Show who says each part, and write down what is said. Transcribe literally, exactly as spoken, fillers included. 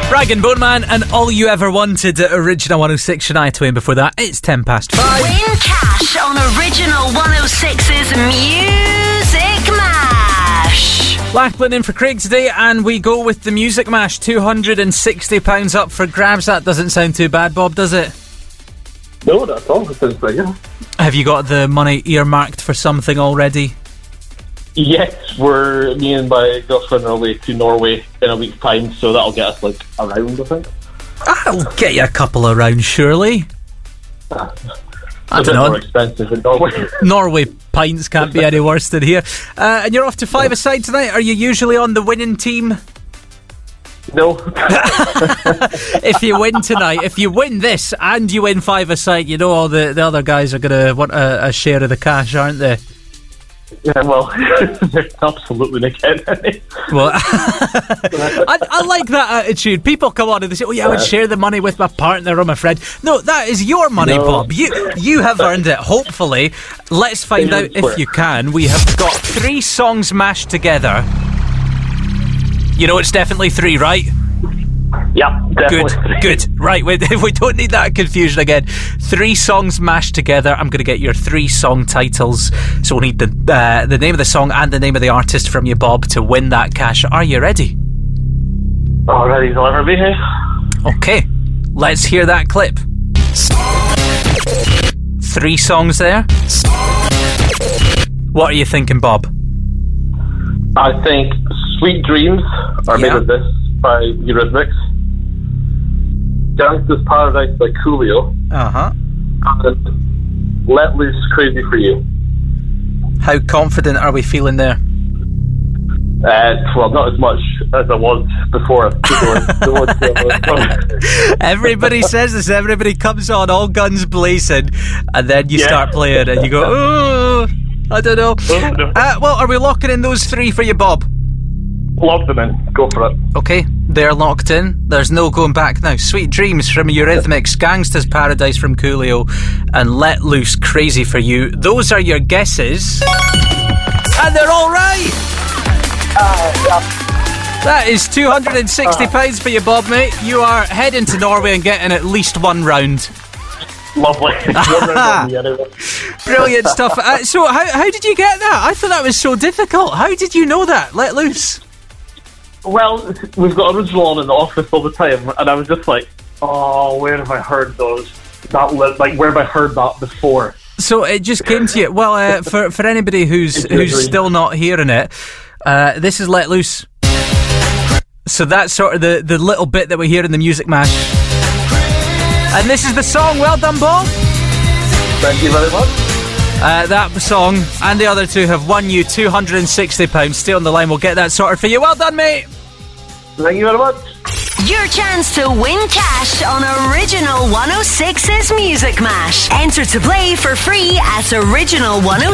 Speaker 1: Rag and Bone Man and All You Ever Wanted at Original one oh six. Shania Twain before that. It's ten past five.
Speaker 2: Win cash on Original one oh six's Music Mash.
Speaker 1: Lachlan in for Craig today, and we go with the Music Mash. two hundred sixty pounds up for grabs. That doesn't sound too bad, Bob, does it?
Speaker 3: No, not at all. It sounds pretty good.
Speaker 1: Have you got the money earmarked for something already?
Speaker 3: Yes, we're me and my girlfriend are away to Norway in a week's time, so that'll get us like a round, I think.
Speaker 1: I'll get you a couple of rounds, surely.
Speaker 3: Ah,
Speaker 1: I
Speaker 3: a bit
Speaker 1: don't know.
Speaker 3: more expensive in Norway.
Speaker 1: Norway pints can't be any worse than here. Uh, and you're off to five-a-side tonight. Are you usually on the winning team?
Speaker 3: No.
Speaker 1: If you win tonight, if you win this and you win five-a-side, you know all the, the other guys are going to want a, a share of the cash, aren't they?
Speaker 3: Yeah, well, they're absolutely naked.
Speaker 1: Well, I, I like that attitude. People come on and they say, "Oh yeah, I would share the money with my partner or my friend." No, that is your money, no. Bob. You you have earned it. Hopefully, let's find out if you can. We have got three songs mashed together. You know, it's definitely three, right?
Speaker 3: Yeah, definitely.
Speaker 1: Good, good. Right, we, we don't need that confusion again. Three songs mashed together. I'm going to get your three song titles. So we'll need the uh, the name of the song and the name of the artist from you, Bob, to win that cash. Are you ready?
Speaker 3: Oh, ready to ever be here.
Speaker 1: Okay, let's hear that clip. Three songs there. What are you thinking, Bob?
Speaker 3: I think Sweet Dreams are
Speaker 1: yeah.
Speaker 3: made of this by Eurythmics. Gangsta's Paradise by Coolio.
Speaker 1: Uh-huh.
Speaker 3: And Let Loose, Crazy for You.
Speaker 1: How confident are we feeling there?
Speaker 3: Uh, well, not as much as I was before.
Speaker 1: Everybody says this. Everybody comes on all guns blazing, and then you yeah. start playing and you go, oh, I don't know. Oh, no. uh, well, are we locking in those three for you, Bob?
Speaker 3: Lock them in. Go for it.
Speaker 1: Okay, they're locked in. There's no going back now. Sweet Dreams from Eurythmics, Gangsta's Paradise from Coolio, and Let Loose, Crazy for You. Those are your guesses. And they're all right!
Speaker 3: Uh, yeah.
Speaker 1: That is two hundred sixty pounds uh, for you, Bob, mate. You are heading to Norway and getting at least one round.
Speaker 3: Lovely. One round on me anyway.
Speaker 1: Brilliant stuff. Uh, so how, how did you get that? I thought that was so difficult. How did you know that? Let Loose.
Speaker 3: Well, we've got original on in the office all the time, and I was just like, oh, where have I heard those? That like, where have I heard that before?
Speaker 1: So it just came to you. Well, uh, for for anybody who's who's still not hearing it, uh, this is Let Loose. So that's sort of the, the little bit that we hear in the Music Mash. And this is the song. Well done, Bob.
Speaker 3: Thank you very much.
Speaker 1: Uh, that song and the other two have won you two hundred sixty pounds. Stay on the line, we'll get that sorted for you. Well done, mate.
Speaker 3: Thank you very much.
Speaker 2: Your chance to win cash on Original one oh six's Music Mash. Enter to play for free at original one oh